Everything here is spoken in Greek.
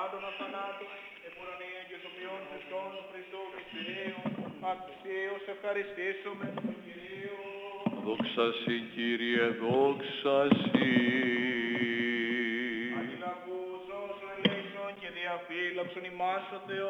θανάτων αθανάτου, επουρανίαν και σοφιών Χριστών, Χριστό Μυστηρίων, αξίως ευχαριστήσουμε τον Κυρίο. Δόξα σοι, Κύριε, δόξα σοι. Αντιλαβούς όσων ελέησον και διαφύλαξον ημάς ο Θεός.